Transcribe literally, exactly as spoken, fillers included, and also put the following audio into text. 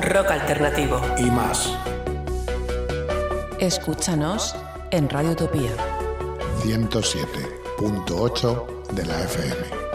rock alternativo y más. Escúchanos en Radio Utopía ciento siete punto ocho de la F M.